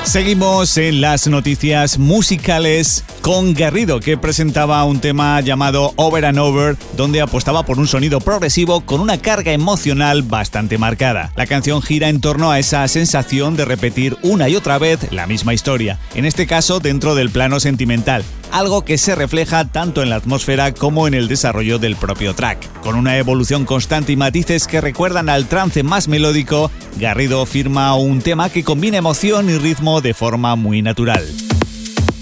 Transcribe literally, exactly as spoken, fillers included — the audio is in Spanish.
Seguimos en las noticias musicales con Garrido, que presentaba un tema llamado Over and Over, donde apostaba por un sonido progresivo con una carga emocional bastante marcada. La canción gira en torno a esa sensación de repetir una y otra vez la misma historia, en este caso dentro del plano sentimental, algo que se refleja tanto en la atmósfera como en el desarrollo del propio track. Con una evolución constante y matices que recuerdan al trance más melódico, Garrido firma un tema que combina emoción y ritmo de forma muy natural.